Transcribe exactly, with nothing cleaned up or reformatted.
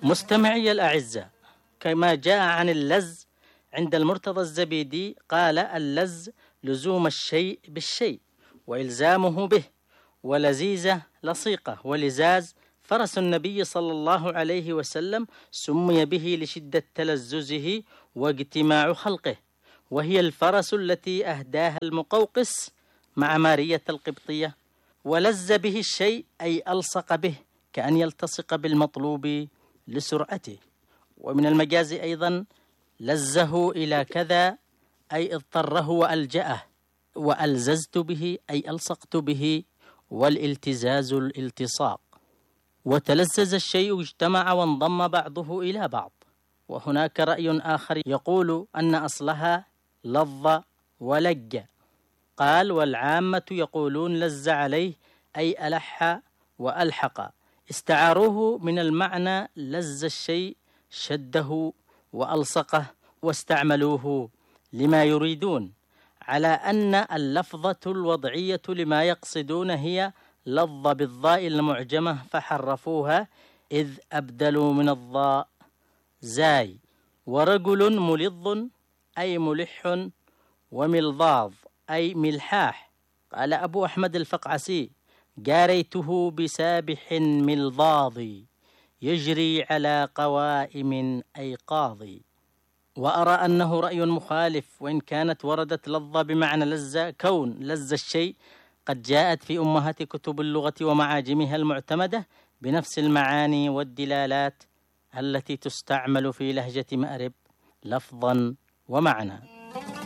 مستمعي الأعزاء، كما جاء عن اللز عند المرتضى الزبيدي قال: اللز لزوم الشيء بالشيء وإلزامه به، ولزيزة لصيقة، ولزاز فرس النبي صلى الله عليه وسلم سمي به لشدة تلززه واجتماع خلقه، وهي الفرس التي أهداها المقوقس مع مارية القبطية. ولز به الشيء أي ألصق به، كأن يلتصق بالمطلوب لسرعته. ومن المجاز أيضا لزه إلى كذا أي اضطره وألجأه، وألززت به أي ألصقت به، والالتزاز الالتصاق. وتلزز الشيء اجتمع وانضم بعضه إلى بعض. وهناك رأي آخر يقول أن أصلها لظ ولج. قال: والعامة يقولون لز عليه أي ألح وألحق، استعاروه من المعنى لز الشيء شده وألصقه، واستعملوه لما يريدون، على أن اللفظة الوضعية لما يقصدون هي لظ بالضاء المعجمة فحرفوها، إذ أبدلوا من الضاء زاي. ورجل ملظ أي ملح، وملظاظ أي ملحاح. قال أبو أحمد الفقعسي: جاريته بسابح ملظاظ يجري على قوائم أي قاضي. وأرى أنه رأي مخالف، وإن كانت وردت لظ بمعنى لز، كون لز الشيء قد جاءت في أمهات كتب اللغة ومعاجمها المعتمدة بنفس المعاني والدلالات التي تستعمل في لهجة مأرب لفظا ومعنى.